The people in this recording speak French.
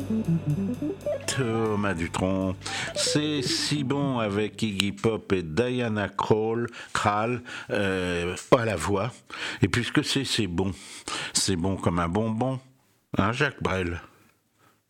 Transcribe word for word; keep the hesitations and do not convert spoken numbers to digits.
Thomas Dutronc, c'est si bon avec Iggy Pop et Diana Krall, Krall, euh, à la voix. Et puisque c'est c'est bon, c'est bon comme un bonbon, hein, Jacques Brel.